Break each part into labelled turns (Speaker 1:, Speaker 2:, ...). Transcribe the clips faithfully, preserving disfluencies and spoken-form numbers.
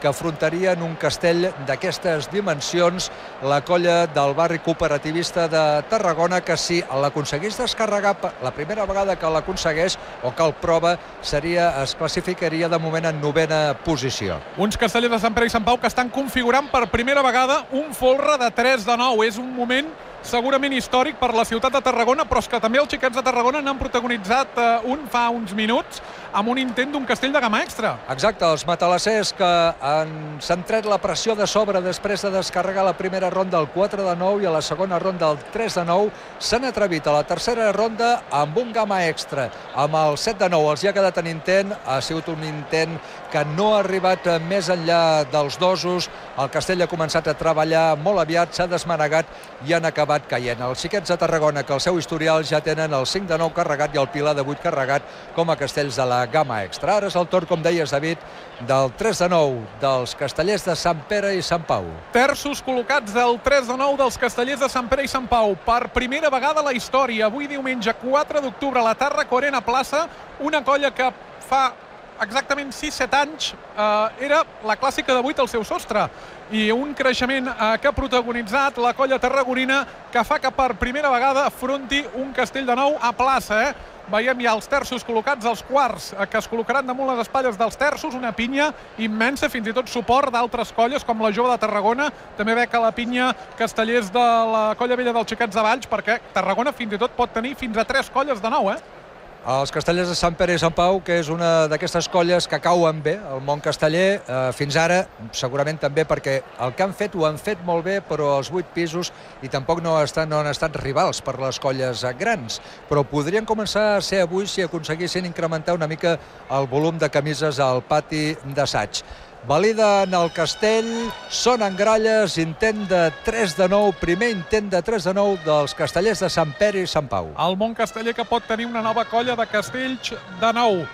Speaker 1: que afrontarien un castell d'aquestes dimensions, la colla del barri cooperativista de Tarragona, que si l'aconseguís descarregar la primera vegada que l'aconsegueix o que el prova, seria, es classificaria de moment en novena posició.
Speaker 2: Uns castellers de Sant Pere i Sant Pau que estan configurant per primera vegada un folre de tres de nou. És un moment segurament històric per la ciutat de Tarragona, però és que també els xiquets de Tarragona n'han protagonitzat eh, un fa uns minuts amb un intent d'un castell de gamma extra.
Speaker 1: Exacte, els matalassers que s'han tret la pressió de sobre després de descarregar la primera ronda al quatre de nou i a la segona ronda al tres de nou, s'han atrevit a la tercera ronda amb un gamma extra, amb el set de nou. Els hi ha quedat en intent, ha sigut un intent que no ha arribat més enllà dels dosos. El castell ha començat a treballar molt aviat, s'ha desmanegat i han acabat caient. Els xiquets de Tarragona, que el seu historial ja tenen el cinc de nou carregat i el pilar de vuit carregat com a castells de la gamma extra. Ara és el torn, com deies, David, del tres de nou dels castellers de Sant Pere i Sant Pau.
Speaker 2: Terços col·locats del tres de nou dels castellers de Sant Pere i Sant Pau. Per primera vegada a la història, avui diumenge quatre d'octubre a la Tàrraco Arena Plaça, una colla que fa exactament sis set anys eh, era la clàssica de vuit al seu sostre, i un creixement eh, que ha protagonitzat la colla tarragonina, que fa que per primera vegada afronti un castell de nou a plaça. Eh? Veiem ja els terços col·locats, els quarts eh, que es col·locaran damunt les espatlles dels terços, una pinya immensa, fins i tot suport d'altres colles com la Jove de Tarragona. També veig que la pinya castellers de la colla vella dels Xiquets de Valls, perquè Tarragona fins i tot pot tenir fins a tres colles de nou, eh?
Speaker 1: Els castellers de Sant Pere i Sant Pau, que és una d'aquestes colles que cauen bé al món casteller, eh, fins ara, segurament també perquè el que han fet ho han fet molt bé, però els vuit pisos, i tampoc no, estan, no han estat rivals per les colles grans, però podrien començar a ser avui si aconseguissin incrementar una mica el volum de camises al pati d'assaig. Valida en el castell, sonen gralles, intent de tres de nou, primer intent de tres de nou dels castellers de Sant Pere i Sant Pau.
Speaker 2: El món casteller que pot tenir una nova colla de castells de nou.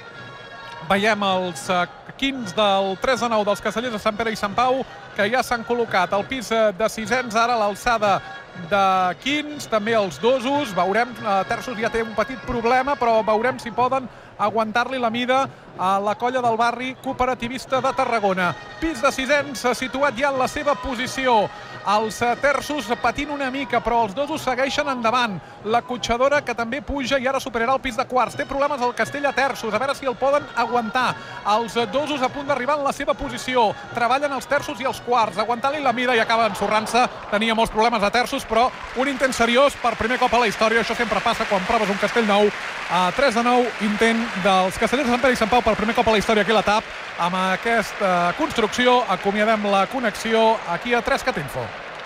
Speaker 2: Veiem els quins del tres de nou dels castellers de Sant Pere i Sant Pau, que ja s'han col·locat al pis de sisens, ara a l'alçada de quins, també els dosos. Veurem, terços ja té un petit problema, però veurem si poden aguantar-li la mida a la colla del barri cooperativista de Tarragona. Pis de sisens situat ja en la seva posició. Els terços patint una mica, però els dosos segueixen endavant. La cotxadora, que també puja i ara superarà el pis de quarts. Té problemes el castell a terços, a veure si el poden aguantar. Els dosos a punt d'arribar en la seva posició. Treballen els terços i els quarts, aguantant-li la mida i acaba ensorrant-se. Tenia molts problemes a terços, però un intent seriós per primer cop a la història. Això sempre passa quan proves un castell nou. A tres de nou, intent dels castellers de Sant Pere i Sant Pau per primer cop a la història aquí a la T A P. Amb aquesta construcció acomiadem la connexió aquí a tres cat info.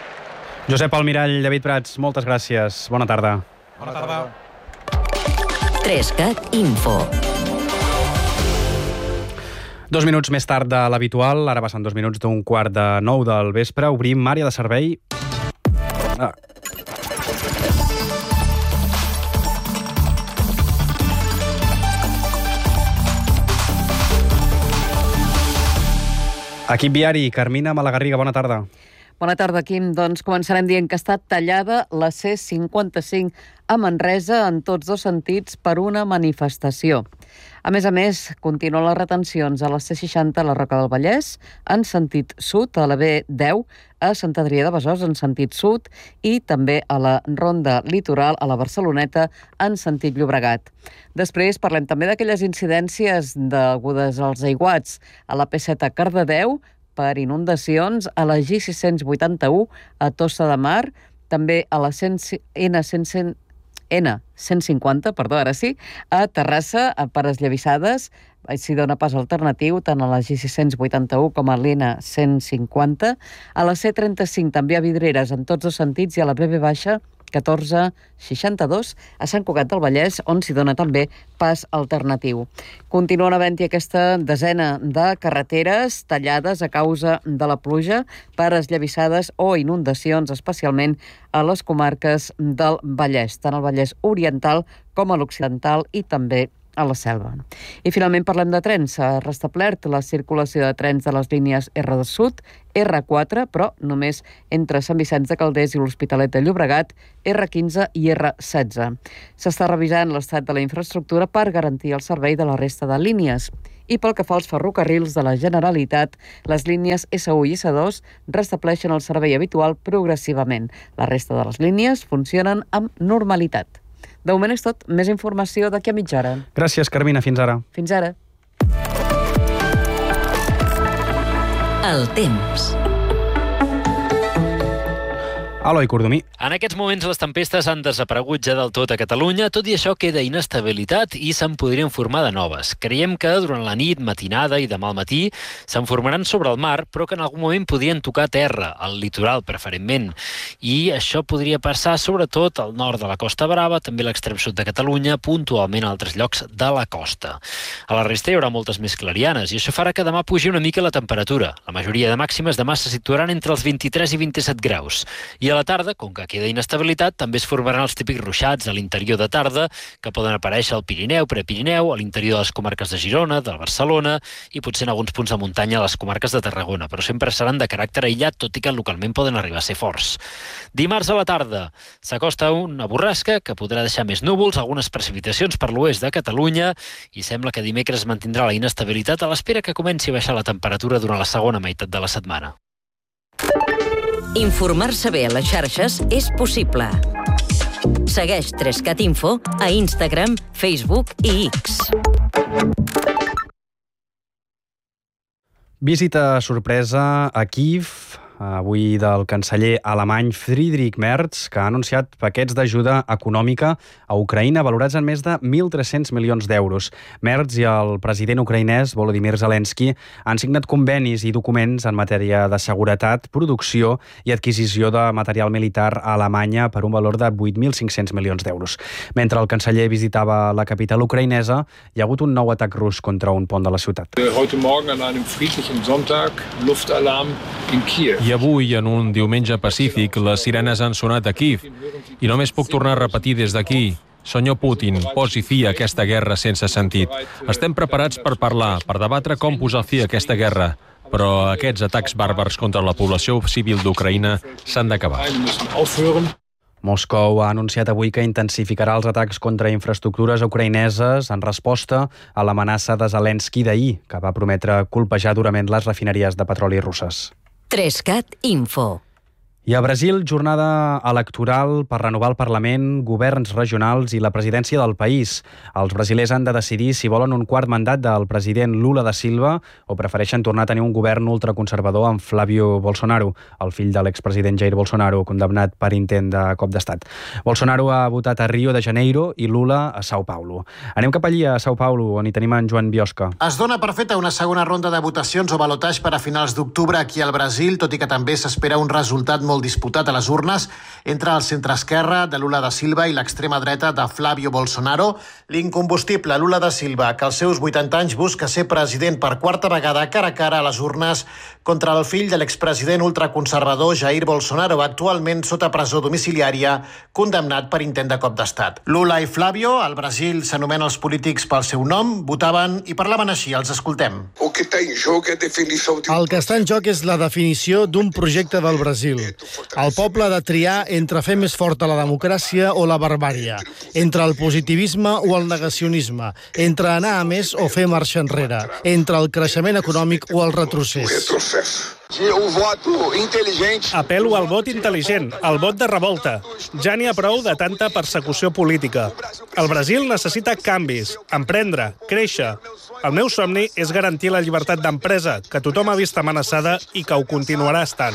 Speaker 3: Josep Almirall, David Prats, moltes gràcies. Bona tarda.
Speaker 2: Bona tarda.
Speaker 4: tres cat info.
Speaker 3: Dos minuts més tard de l'habitual, ara passen dos minuts d'un quart de nou del vespre, obrim àrea de servei. Ah. Equip viari, Carmina Malagarriga, bona tarda.
Speaker 5: Bona tarda, Quim. Doncs començarem dient que està tallada la C cinquanta-cinc a Manresa en tots dos sentits per una manifestació. A més a més, continuen les retencions a la C seixanta a la Roca del Vallès en sentit sud, a la B deu a Sant Adrià de Besòs en sentit sud i també a la Ronda Litoral a la Barceloneta en sentit Llobregat. Després parlem també d'aquelles incidències degudes als aiguats a la P set a Cardedeu per inundacions, a la G sis cents vuitanta-u a Tossa de Mar, també a la N cent cinquanta, perdó, ara sí, a Terrassa per esllavissades. Així dona pas alternatiu tant a la G sis cents vuitanta-u com a l'N cent cinquanta. A la C trenta-cinc també a Vidreres en tots dos sentits i a la B B baixa catorze seixanta-dos a Sant Cugat del Vallès, on s'hi dona també pas alternatiu. Continuen havent-hi aquesta desena de carreteres tallades a causa de la pluja per esllavissades o inundacions, especialment a les comarques del Vallès, tant el Vallès Oriental com a l'Occidental i també a la Selva. I finalment parlem de trens. S'ha restablert la circulació de trens de les línies R de Sud, R quatre, però només entre Sant Vicenç de Calders i l'Hospitalet de Llobregat, R quinze i R setze. S'està revisant l'estat de la infraestructura per garantir el servei de la resta de línies. I pel que fa als ferrocarrils de la Generalitat, les línies S u i S dos restableixen el servei habitual progressivament. La resta de les línies funcionen amb normalitat. De moment és tot. Més informació d'aquí a mitja hora.
Speaker 3: Gràcies, Carmina. Fins ara.
Speaker 5: Fins ara.
Speaker 4: El temps.
Speaker 3: Eloi Cordomí.
Speaker 6: En aquests moments les tempestes han desaparegut ja del tot a Catalunya, tot i això queda inestabilitat i se'n podrien formar de noves. Creiem que durant la nit, matinada i demà al matí se'n formaran sobre el mar, però que en algun moment podrien tocar terra, al litoral preferentment. I això podria passar sobretot al nord de la Costa Brava, també a l'extrem sud de Catalunya, puntualment a altres llocs de la costa. A la resta hi haurà moltes més clarianes i això farà que demà pugi una mica la temperatura. La majoria de màximes demà se situaran entre els vint-i-tres i vint-i-set graus. I a la tarda, com que queda inestabilitat, també es formaran els típics ruixats a l'interior de tarda que poden aparèixer al Pirineu, Prepirineu, a l'interior de les comarques de Girona, de Barcelona i potser en alguns punts de muntanya a les comarques de Tarragona, però sempre seran de caràcter aïllat, tot i que localment poden arribar a ser forts. Dimarts a la tarda s'acosta una borrasca que podrà deixar més núvols, algunes precipitacions per l'oest de Catalunya i sembla que dimecres mantindrà la inestabilitat a l'espera que comenci a baixar la temperatura durant la segona meitat de la setmana.
Speaker 4: Informar-se bé a les xarxes és possible. Segueix Trescat Info a Instagram, Facebook i X.
Speaker 3: Visita sorpresa a Kíev, avui del canceller alemany Friedrich Merz, que ha anunciat paquets d'ajuda econòmica a Ucraïna valorats en més de mil tres-cents milions d'euros. Merz i el president ucraïnès Volodymyr Zelensky han signat convenis i documents en matèria de seguretat, producció i adquisició de material militar a Alemanya per un valor de vuit mil cinc-cents milions d'euros. Mentre el canceller visitava la capital ucraïnesa, hi ha hagut un nou atac rus contra un pont de la ciutat.
Speaker 7: Heute Morgen an einem friedlichen Sonntag, Luftalarm in Kiev.
Speaker 8: I avui, en un diumenge pacífic, les sirenes han sonat a Kíev. I només puc tornar a repetir des d'aquí. Senyor Putin, posi fi a aquesta guerra sense sentit. Estem preparats per parlar, per debatre com posar fi a aquesta guerra. Però aquests atacs bàrbars contra la població civil d'Ucraïna s'han d'acabar.
Speaker 3: Moscou ha anunciat avui que intensificarà els atacs contra infraestructures ucraïneses en resposta a l'amenaça de Zelensky d'ahir, que va prometre colpejar durament les refineries de petroli russes.
Speaker 4: Trescat Info.
Speaker 3: I a Brasil, jornada electoral per renovar el Parlament, governs regionals i la presidència del país. Els brasilers han de decidir si volen un quart mandat del president Lula da Silva o prefereixen tornar a tenir un govern ultraconservador amb Flávio Bolsonaro, el fill de l'expresident Jair Bolsonaro, condemnat per intent de cop d'estat. Bolsonaro ha votat a Rio de Janeiro i Lula a São Paulo. Anem cap allí, a São Paulo, on hi tenim en Joan Biosca.
Speaker 9: Es dona per feta una segona ronda de votacions o balotatge per a finals d'octubre aquí al Brasil, tot i que també s'espera un resultat molt molt disputat a les urnes entre el centre-esquerra de Lula da Silva i l'extrema dreta de Flávio Bolsonaro. L'incombustible Lula da Silva, que als seus vuitanta anys busca ser president per quarta vegada cara a cara a les urnes contra el fill de l'expresident ultraconservador Jair Bolsonaro, actualment sota presó domiciliària, condemnat per intent de cop d'estat. Lula i Flávio, al Brasil s'anomenen els polítics pel seu nom, votaven i parlaven així. Els escoltem.
Speaker 10: O que està en joc és definició...
Speaker 11: El que està en joc és la definició d'un projecte del Brasil. El poble ha de triar entre fer més forta la democràcia o la barbària, entre el positivisme o el negacionisme, entre anar a més o fer marxa enrere, entre el creixement econòmic o el retrocés.
Speaker 12: Apel·lo al vot intel·ligent, al vot de revolta. Ja n'hi ha prou de tanta persecució política. El Brasil necessita canvis, emprendre, créixer. El meu somni és garantir la llibertat d'empresa, que tothom ha vist amenaçada i que ho continuarà estant.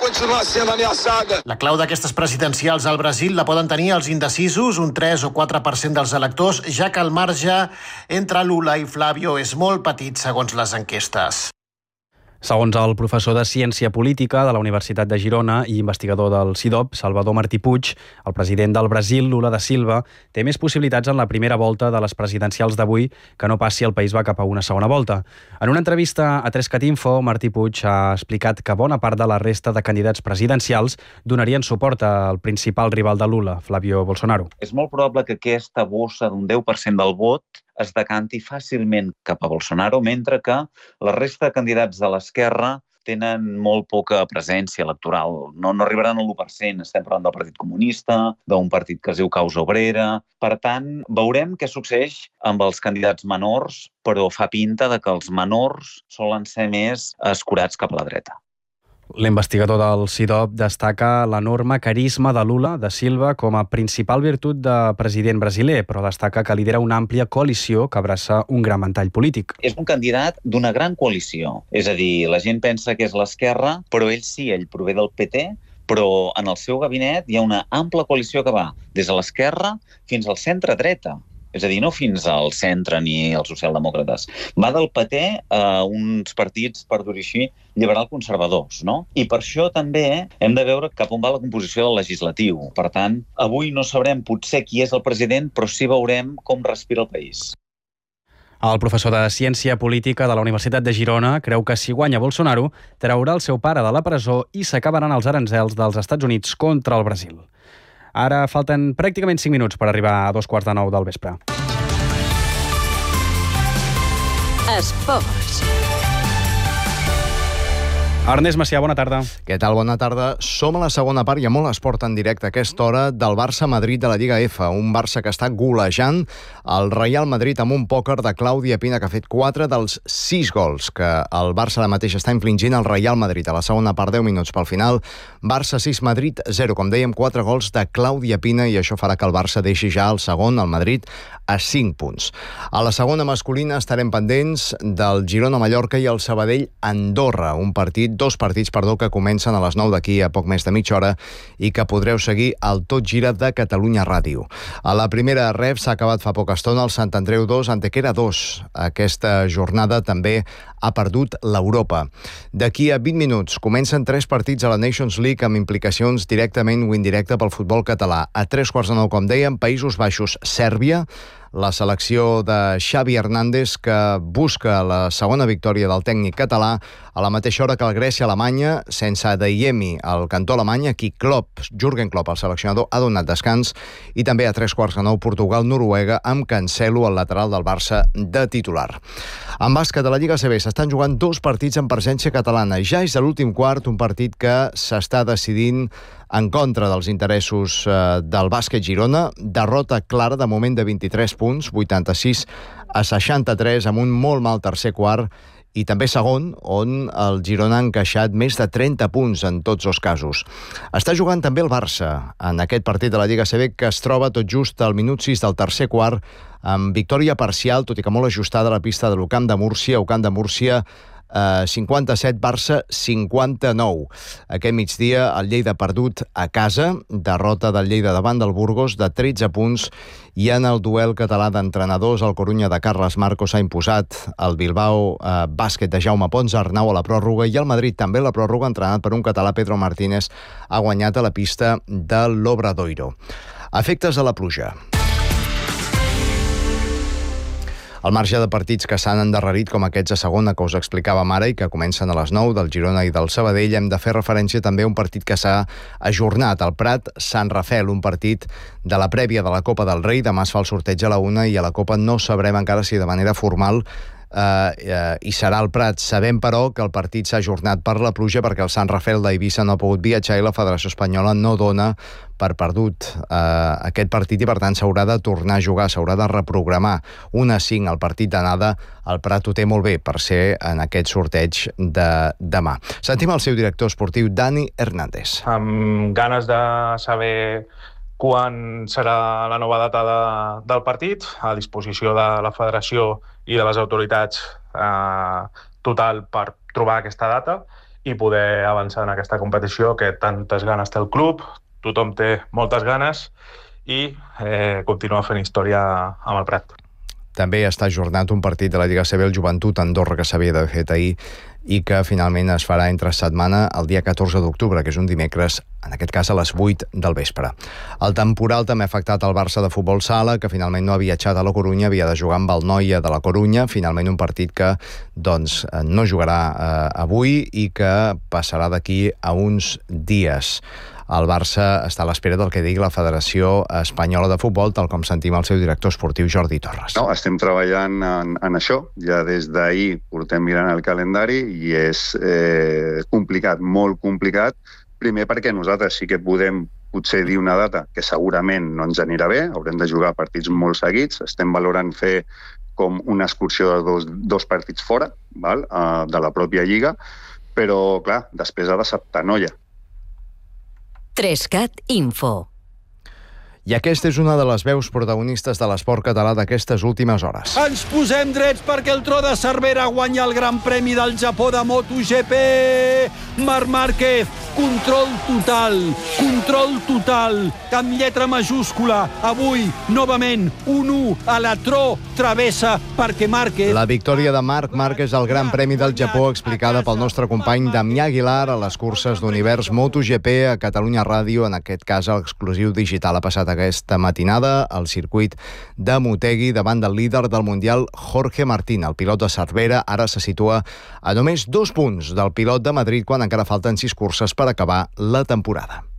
Speaker 9: La clau d'aquestes presidencials al Brasil la poden tenir els indecisos, un tres o quatre per cent dels electors, ja que el marge entre Lula i Flávio és molt petit segons les enquestes.
Speaker 3: Segons el professor de Ciència Política de la Universitat de Girona i investigador del C I D O P, Salvador Martí Puig, el president del Brasil, Lula da Silva, té més possibilitats en la primera volta de les presidencials d'avui que no passi el país va cap a una segona volta. En una entrevista a Trescat Info, Martí Puig ha explicat que bona part de la resta de candidats presidencials donarien suport al principal rival de Lula, Flávio Bolsonaro.
Speaker 13: És molt probable que aquesta bossa d'un deu per cent del vot es decanti fàcilment cap a Bolsonaro, mentre que la resta de candidats de l'esquerra tenen molt poca presència electoral. No, no arribaran al l'u per cent. Estem parlant del Partit Comunista, d'un partit que es diu Causa Obrera. Per tant, veurem què succeeix amb els candidats menors, però fa pinta de que els menors solen ser més escurats cap a la dreta.
Speaker 3: L'investigador del C I D O P destaca l'enorme carisma de Lula da Silva com a principal virtut de president brasiler, però destaca que lidera una àmplia coalició que abraça un gran ventall polític.
Speaker 13: És un candidat d'una gran coalició. És a dir, la gent pensa que és l'esquerra, però ell sí, ell prové del P T, però en el seu gabinet hi ha una ampla coalició que va des de l'esquerra fins al centre-dreta. És a dir, no fins al centre ni als socialdemòcrates. Va del P T a uns partits, per dir-ho així, liberal-conservadors, no? I per això també hem de veure cap on va la composició del legislatiu. Per tant, avui no sabrem potser qui és el president, però sí veurem com respira el país.
Speaker 3: El professor de Ciència Política de la Universitat de Girona creu que si guanya Bolsonaro, traurà el seu pare de la presó i s'acabaran els aranzels dels Estats Units contra el Brasil. Ara falten pràcticament cinc minuts per arribar a dos quarts de nou del vespre.
Speaker 4: Esports.
Speaker 3: Ernest Macià, bona tarda.
Speaker 14: Què tal? Bona tarda. Som a la segona part i a molt esport en directe a aquesta hora del Barça-Madrid de la Lliga F. Un Barça que està golejant el Real Madrid amb un pòquer de Clàudia Pina, que ha fet quatre dels sis gols que el Barça ara mateix està infligint al Real Madrid. A la segona part, deu minuts pel final. Barça sis, Madrid zero. Com dèiem, quatre gols de Clàudia Pina i això farà que el Barça deixi ja el segon, el Madrid, a cinc punts. A la segona masculina estarem pendents del Girona-Mallorca i el Sabadell-Andorra. Un partit Dos partits, perdó, que comencen a les nou d'aquí a poc més de mitja hora i que podreu seguir al Tot Gira de Catalunya Ràdio. A la primera ref s'ha acabat fa poca estona el Sant Andreu dos, Antequera dos. Aquesta jornada també ha perdut l'Europa. D'aquí a vint minuts comencen tres partits a la Nations League amb implicacions directament o indirecta pel futbol català. A tres quarts de nou, com dèiem, Països Baixos, Sèrbia, la selecció de Xavi Hernández que busca la segona victòria del tècnic català a la mateixa hora que el Grècia-Alemanya, sense Adeyemi al cantó alemany, aquí Klopp, Jürgen Klopp, el seleccionador, ha donat descans, i també a tres quarts de nou Portugal-Noruega amb Cancelo, el lateral del Barça, de titular. En bàsquet de la Lliga A C B s'estan jugant dos partits en presència catalana. Ja és a l'últim quart, un partit que s'està decidint en contra dels interessos eh, del bàsquet Girona. Derrota clara de moment de vint-i-tres punts, vuitanta-sis a seixanta-tres, amb un molt mal tercer quart, i també segon, on el Girona ha encaixat més de trenta punts en tots dos casos. Està jugant també el Barça en aquest partit de la Lliga A C B, que es troba tot just al minut sis del tercer quart, amb victòria parcial, tot i que molt ajustada, a la pista de l'Ucamp de Múrcia. Ucamp de Múrcia, Uh, cinquanta-set, Barça cinquanta-nou. Aquest migdia el Lleida ha perdut a casa, derrota del Lleida davant del Burgos de tretze punts, i en el duel català d'entrenadors el Corunya de Carles Marcos ha imposat el Bilbao uh, bàsquet de Jaume Pons Arnau a la pròrroga, i el Madrid també a la pròrroga, entrenat per un català, Pedro Martínez, ha guanyat a la pista de l'Obradoiro. Efectes de la pluja. Al marge de partits que s'han endarrerit, com aquests a segona que us explicàvem ara i que comencen a les nou, del Girona i del Sabadell, hem de fer referència també a un partit que s'ha ajornat, al Prat Sant Rafel, un partit de la prèvia de la Copa del Rei. Demà es fa el sorteig a la una i a la Copa no sabrem encara si de manera formal Uh, uh, i serà al Prat. Sabem, però, que el partit s'ha ajornat per la pluja perquè el Sant Rafel d'Eivissa no ha pogut viatjar i la Federació Espanyola no dona per perdut uh, aquest partit, i per tant s'haurà de tornar a jugar, s'haurà de reprogramar. un a cinc el partit d'anada. El Prat ho té molt bé per ser en aquest sorteig de demà. Sentim el seu director esportiu, Dani Hernández.
Speaker 15: Amb ganes de saber quan serà la nova data de, del partit, a disposició de la federació i de les autoritats eh, total per trobar aquesta data i poder avançar en aquesta competició que tantes ganes té el club, tothom té moltes ganes, i eh, continuar fent història amb el Prat.
Speaker 14: També està ajornat un partit de la Lliga A C B, el Joventut Andorra, que s'havia d'haver fet ahir i que finalment es farà entre setmana el dia catorze d'octubre, que és un dimecres, en aquest cas a les vuit del vespre. El temporal també ha afectat el Barça de futbol sala, que finalment no ha viatjat a la Corunya, havia de jugar amb el Noia de la Corunya, finalment un partit que doncs, no jugarà eh, avui i que passarà d'aquí a uns dies. el Barça està a l'espera del que digui la Federació Espanyola de Futbol, tal com sentim el seu director esportiu Jordi Torres.
Speaker 16: No, estem treballant en, en això. Ja des d'ahir portem mirant el calendari i és eh, complicat, molt complicat. Primer perquè nosaltres sí que podem potser dir una data que segurament no ens anirà bé, haurem de jugar partits molt seguits, estem valorant fer com una excursió de dos, dos partits fora, val? Uh, de la pròpia Lliga, però, clar, després ha d'acceptar Noia.
Speaker 4: Trescat Info.
Speaker 14: I aquesta és una de les veus protagonistes de l'esport català d'aquestes últimes hores.
Speaker 17: Ens posem drets perquè el Tro de Cervera guanya el Gran Premi del Japó de MotoGP. Marc Márquez, control total, control total, amb lletra majúscula. Avui, novament, un u a la Tro travessa perquè Márquez...
Speaker 14: La victòria de Marc Márquez al Gran Premi del Japó, explicada pel nostre company Damià Aguilar a les curses d'Univers MotoGP a Catalunya Ràdio, en aquest cas a l'exclusiu digital. Ha passat aquesta matinada al circuit de Motegi davant del líder del Mundial Jorge Martín. El pilot de Cervera ara se situa a només dos punts del pilot de Madrid quan encara falten sis curses per acabar la temporada.